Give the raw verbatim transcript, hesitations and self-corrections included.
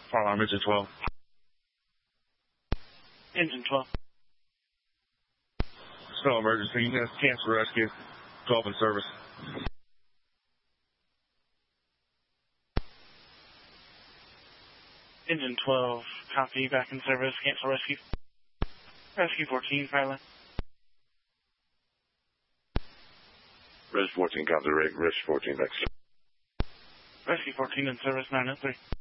Fire alarm, engine twelve. Engine twelve. Snow emergency, yes, cancel rescue. twelve in service. Engine twelve, copy, back in service, cancel rescue. Rescue fourteen, fire line. Res fourteen, copy, Res fourteen, next. Rescue fourteen in service, nine oh three.